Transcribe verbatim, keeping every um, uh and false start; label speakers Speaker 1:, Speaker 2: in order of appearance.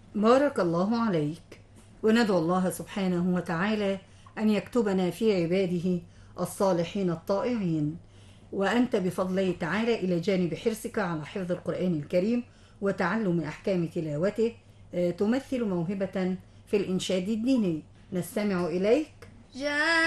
Speaker 1: بارك الله عليك. وندعو الله سبحانه وتعالى أن يكتبنا في عباده الصالحين الطائعين. وأنت بفضله تعالى إلى جانب حرصك على حفظ القرآن الكريم وتعلم أحكام تلاوته، آه، تمثل موهبة في الإنشاد الديني. نستمع إليك.
Speaker 2: جاء